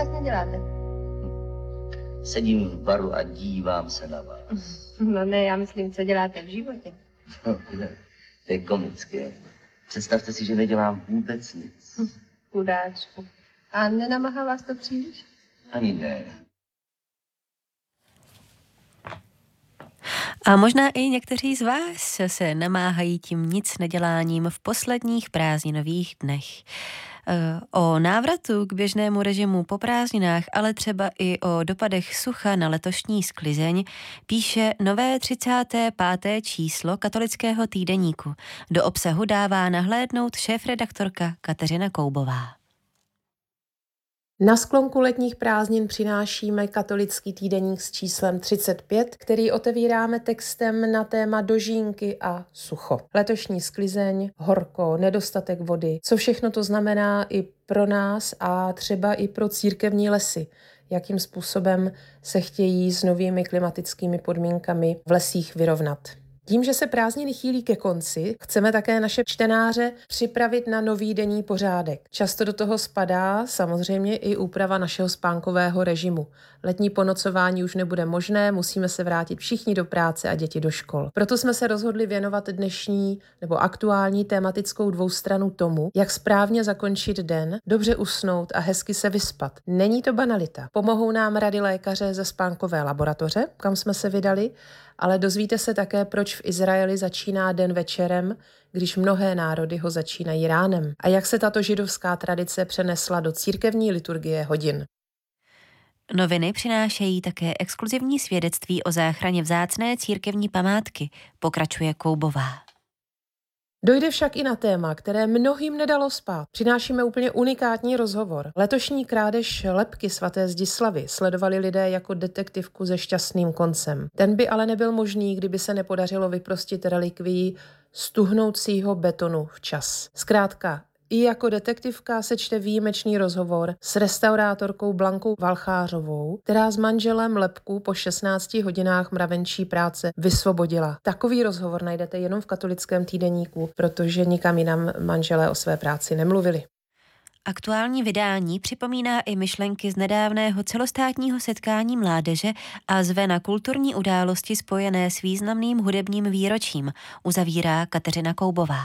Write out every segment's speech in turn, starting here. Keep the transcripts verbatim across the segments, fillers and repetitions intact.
vlastně děláte? Sedím v baru a dívám se na vás. No ne, já myslím, co děláte v životě. No, ne, to je komické. Představte si, že nedělám vůbec nic. Hm, chudáčku. A nenamahá vás to příliš? Ani ne. A možná i někteří z vás se namáhají tím nic neděláním v posledních prázdninových dnech. O návratu k běžnému režimu po prázdninách, ale třeba i o dopadech sucha na letošní sklizeň, píše nové třicáté páté číslo Katolického týdeníku. Do obsahu dává nahlédnout šéfredaktorka Kateřina Koubová. Na sklonku letních prázdnin přinášíme Katolický týdeník s číslem třicet pět, který otevíráme textem na téma dožínky a sucho. Letošní sklizeň, horko, nedostatek vody, co všechno to znamená i pro nás a třeba i pro církevní lesy, jakým způsobem se chtějí s novými klimatickými podmínkami v lesích vyrovnat. Tím, že se prázdniny chýlí ke konci, chceme také naše čtenáře připravit na nový denní pořádek. Často do toho spadá samozřejmě i úprava našeho spánkového režimu. Letní ponocování už nebude možné, musíme se vrátit všichni do práce a děti do škol. Proto jsme se rozhodli věnovat dnešní nebo aktuální tematickou dvoustranu tomu, jak správně zakončit den, dobře usnout a hezky se vyspat. Není to banalita. Pomohou nám rady lékaře ze spánkové laboratoře, kam jsme se vydali, ale dozvíte se také, proč v Izraeli začíná den večerem, když mnohé národy ho začínají ránem. A jak se tato židovská tradice přenesla do církevní liturgie hodin. Noviny přinášejí také exkluzivní svědectví o záchraně vzácné církevní památky, pokračuje Koubová. Dojde však i na téma, které mnohým nedalo spát. Přinášíme úplně unikátní rozhovor. Letošní krádež lebky svaté Zdislavy sledovali lidé jako detektivku se šťastným koncem. Ten by ale nebyl možný, kdyby se nepodařilo vyprostit relikvií z tuhnoucího betonu včas. Zkrátka, i jako detektivka se čte výjimečný rozhovor s restaurátorkou Blankou Valchářovou, která s manželem lebku po šestnácti hodinách mravenčí práce vysvobodila. Takový rozhovor najdete jenom v Katolickém týdeníku, protože nikam jinam manželé o své práci nemluvili. Aktuální vydání připomíná i myšlenky z nedávného celostátního setkání mládeže a zve na kulturní události spojené s významným hudebním výročím, uzavírá Kateřina Koubová.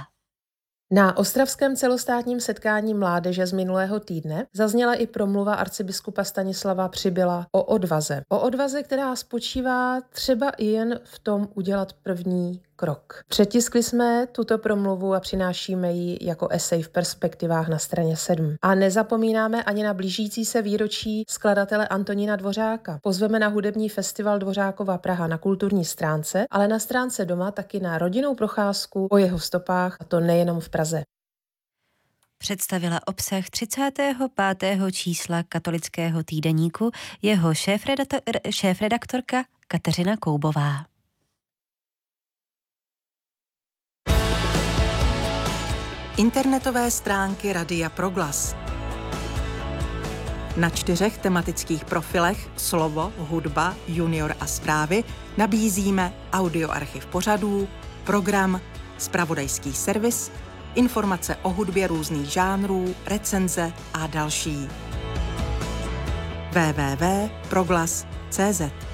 Na ostravském celostátním setkání mládeže z minulého týdne zazněla i promluva arcibiskupa Stanislava Přibyla o odvaze. O odvaze, která spočívá třeba i jen v tom udělat první krok. Přetiskli jsme tuto promluvu a přinášíme ji jako esej v perspektivách na straně sedm. A nezapomínáme ani na blížící se výročí skladatele Antonína Dvořáka. Pozveme na hudební festival Dvořákova Praha na kulturní stránce, ale na stránce doma taky na rodinnou procházku po jeho stopách, a to nejenom v Praze. Představila obsah třicátého pátého čísla Katolického týdeníku jeho šéfredaktor, šéfredaktorka Kateřina Koubová. Internetové stránky Radia Proglas. Na čtyřech tematických profilech Slovo, hudba, junior a zprávy nabízíme audioarchiv pořadů, program, zpravodajský servis, informace o hudbě různých žánrů, recenze a další. w w w tečka proglas tečka c z